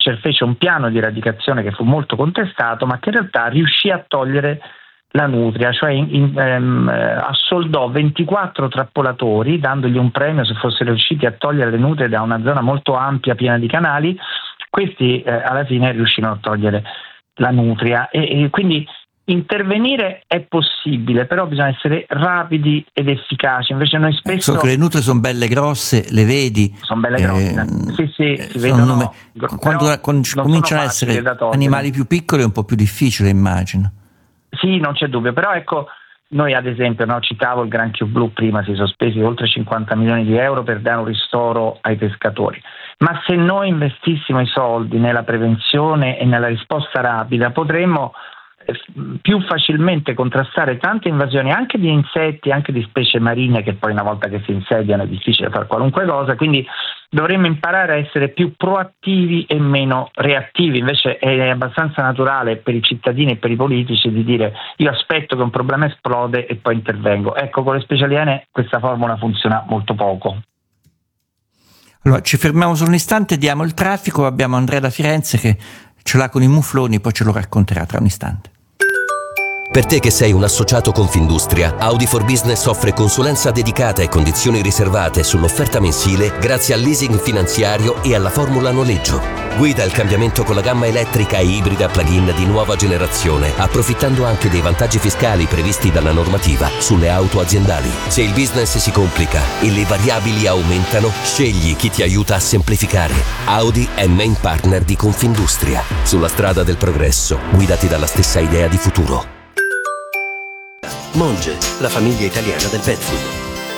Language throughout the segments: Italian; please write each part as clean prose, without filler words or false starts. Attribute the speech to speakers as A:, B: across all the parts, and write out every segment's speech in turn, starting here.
A: Thatcher fece un piano di eradicazione che fu molto contestato, ma che in realtà riuscì a togliere la nutria, cioè assoldò 24 trappolatori dandogli un premio se fossero riusciti a togliere le nutrie da una zona molto ampia piena di canali. Questi alla fine riuscirono a togliere la nutria e quindi intervenire è possibile, però bisogna essere rapidi ed efficaci. Invece noi spesso
B: so che le nutrie sono belle grosse, le vedi?
A: Sono belle grosse, sì, si vedono.
B: Quando cominciano ad essere animali più piccoli è un po' più difficile, immagino.
A: Sì, non c'è dubbio, però ecco, noi ad esempio, citavo il granchio blu prima, si sono spesi oltre 50 milioni di euro per dare un ristoro ai pescatori, ma se noi investissimo i soldi nella prevenzione e nella risposta rapida potremmo più facilmente contrastare tante invasioni anche di insetti, anche di specie marine, che poi una volta che si insediano è difficile fare qualunque cosa, quindi dovremmo imparare a essere più proattivi e meno reattivi. Invece è abbastanza naturale per i cittadini e per i politici di dire: io aspetto che un problema esplode e poi intervengo. Ecco, con le specie aliene questa formula funziona molto poco.
B: Allora ci fermiamo solo un istante, diamo il traffico, abbiamo Andrea da Firenze che ce l'ha con i mufloni, poi ce lo racconterà tra un istante.
C: Per te che sei un associato Confindustria, Audi for Business offre consulenza dedicata e condizioni riservate sull'offerta mensile grazie al leasing finanziario e alla formula noleggio. Guida il cambiamento con la gamma elettrica e ibrida plug-in di nuova generazione, approfittando anche dei vantaggi fiscali previsti dalla normativa sulle auto aziendali. Se il business si complica e le variabili aumentano, scegli chi ti aiuta a semplificare. Audi è main partner di Confindustria. Sulla strada del progresso, guidati dalla stessa idea di futuro.
D: Monge, la famiglia italiana del pet food,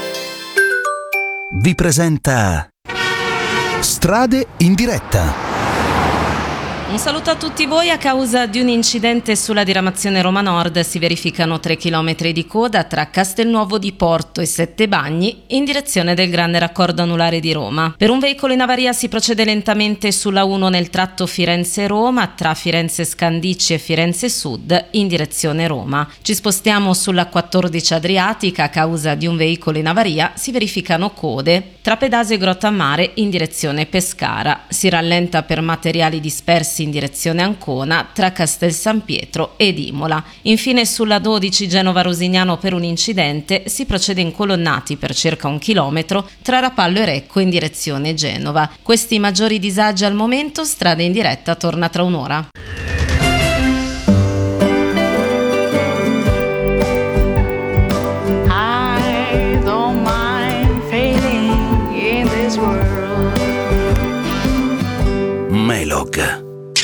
E: vi presenta Strade in diretta.
F: Un saluto a tutti voi. A causa di un incidente sulla diramazione Roma Nord si verificano 3 chilometri di coda tra Castelnuovo di Porto e Sette Bagni in direzione del grande raccordo anulare di Roma. Per un veicolo in avaria si procede lentamente sulla 1 nel tratto Firenze-Roma tra Firenze Scandicci e Firenze Sud in direzione Roma. Ci spostiamo sulla 14 Adriatica. A causa di un veicolo in avaria si verificano code tra Pedasio e Grottammare in direzione Pescara. Si rallenta per materiali dispersi in direzione Ancona tra Castel San Pietro ed Imola. Infine sulla 12 Genova-Rosignano per un incidente si procede in colonnati per circa 1 chilometro tra Rapallo e Recco in direzione Genova. Questi i maggiori disagi al momento. Strade in diretta torna tra un'ora.
E: Melog.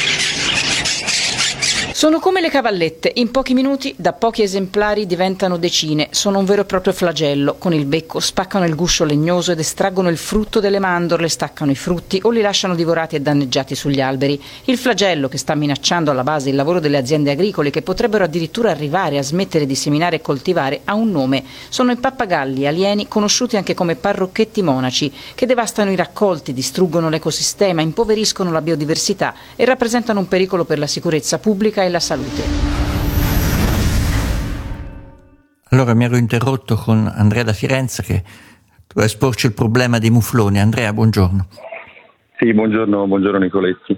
G: Sono come le cavallette, in pochi minuti da pochi esemplari diventano decine, sono un vero e proprio flagello, con il becco spaccano il guscio legnoso ed estraggono il frutto delle mandorle, staccano i frutti o li lasciano divorati e danneggiati sugli alberi. Il flagello che sta minacciando alla base il lavoro delle aziende agricole che potrebbero addirittura arrivare a smettere di seminare e coltivare ha un nome, sono i pappagalli alieni conosciuti anche come parrocchetti monaci che devastano i raccolti, distruggono l'ecosistema, impoveriscono la biodiversità e rappresentano un pericolo per la sicurezza pubblica e la salute.
B: Allora mi ero interrotto con Andrea da Firenze che doveva esporci il problema dei mufloni. Andrea, buongiorno.
H: Sì, buongiorno Nicoletti.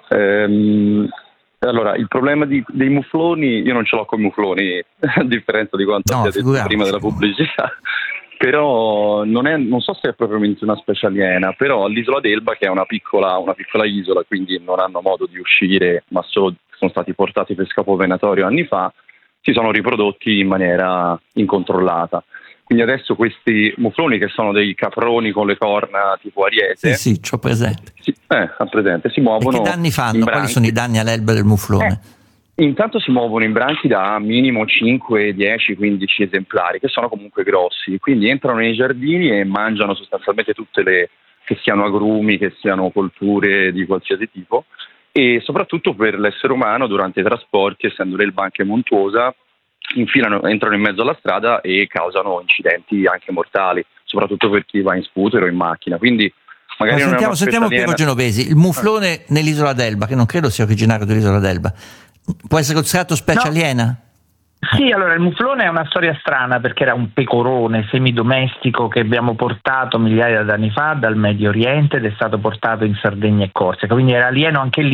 H: Allora, il problema dei mufloni, io non ce l'ho con i mufloni, a differenza di quanto abbia detto prima della pubblicità. Però non so se è propriamente una specie aliena, però all'isola d'Elba, che è una piccola isola, quindi non hanno modo di uscire, ma sono stati portati per scopo venatorio anni fa, si sono riprodotti in maniera incontrollata. Quindi adesso questi mufloni, che sono dei caproni con le corna tipo ariete,
B: sì, c'ho presente.
H: Ha presente, si muovono.
B: E che danni fanno? Quali sono i danni all'elba del muflone?
H: Intanto si muovono in branchi da minimo 5, 10, 15 esemplari, che sono comunque grossi, quindi entrano nei giardini e mangiano sostanzialmente tutte che siano agrumi, che siano colture di qualsiasi tipo, e soprattutto per l'essere umano durante i trasporti, essendo l'Elba anche montuosa, entrano in mezzo alla strada e causano incidenti anche mortali, soprattutto per chi va in scooter o in macchina. Quindi magari
B: sentiamo Piero Genovesi, il muflone nell'isola d'Elba, che non credo sia originario dell'isola d'Elba, può essere considerato specie aliena?
A: Sì, allora il muflone è una storia strana perché era un pecorone semidomestico che abbiamo portato migliaia di anni fa dal Medio Oriente ed è stato portato in Sardegna e Corsica, quindi era alieno anche lì